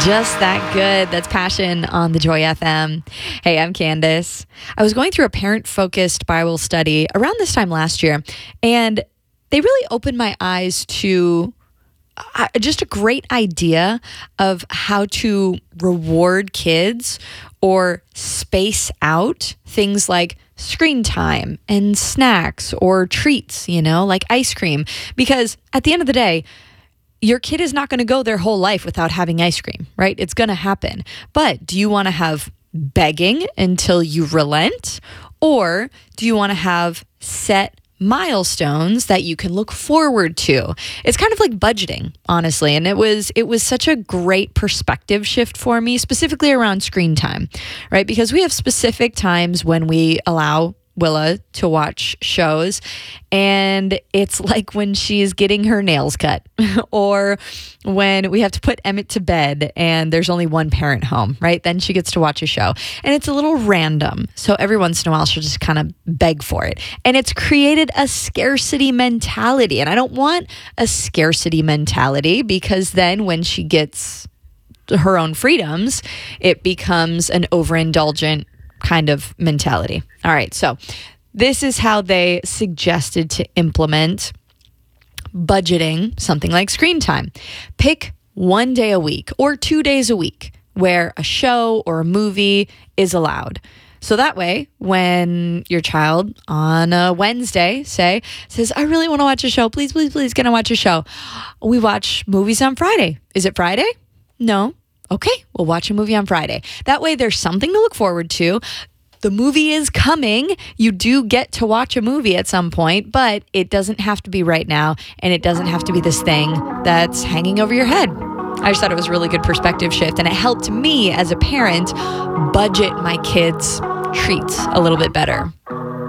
Just that good. That's Passion on the Joy FM. Hey, I'm Candace. I was going through a parent-focused Bible study around this time last year, and they really opened my eyes to just a great idea of how to reward kids or space out things like screen time and snacks or treats, like ice cream. Because at the end of the day, your kid is not going to go their whole life without having ice cream, right? It's going to happen. But do you want to have begging until you relent? Or do you want to have set milestones that you can look forward to? It's kind of like budgeting, honestly. And it was such a great perspective shift for me, specifically around screen time, right? Because we have specific times when we allow Willa to watch shows, and it's like when she's getting her nails cut or when we have to put Emmett to bed and there's only one parent home, right? Then she gets to watch a show, and it's a little random. So every once in a while she'll just kind of beg for it, and it's created a scarcity mentality. And I don't want a scarcity mentality, because then when she gets her own freedoms, it becomes an overindulgent kind of mentality. All right, so this is how they suggested to implement budgeting something like screen time. Pick 1 day a week or 2 days a week where a show or a movie is allowed. So that way, when your child on a Wednesday, says, I really want to watch a show, please, can I watch a show? We watch movies on Friday. Is it Friday? No. Okay, we'll watch a movie on Friday. That way there's something to look forward to. The movie is coming. You do get to watch a movie at some point, but it doesn't have to be right now, and it doesn't have to be this thing that's hanging over your head. I just thought it was a really good perspective shift, and it helped me as a parent budget my kids' treats a little bit better.